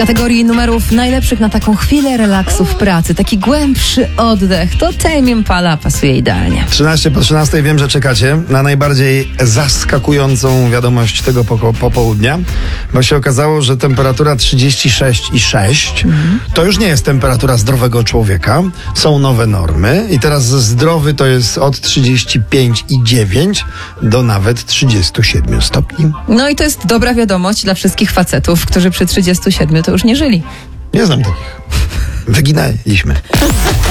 kategorii numerów najlepszych na taką chwilę relaksu w pracy, taki głębszy oddech, to Tame Impala pasuje idealnie. 13 po 13 wiem, że czekacie na najbardziej zaskakującą wiadomość tego popołudnia, bo się okazało, że temperatura 36,6 to już nie jest temperatura zdrowego człowieka. Są nowe normy i teraz zdrowy to jest od 35,9 do nawet 37 stopni. No i to jest dobra wiadomość dla wszystkich facetów, którzy przy 37 to już nie żyli. Nie znam takich. Wyginaliśmy.